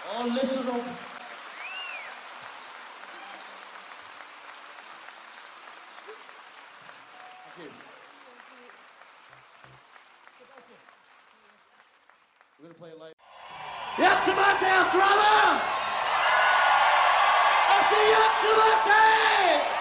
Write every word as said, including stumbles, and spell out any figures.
All lifted up. Thank you. We're gonna play it live. Yaksamate Asrama! I say Yaksamate!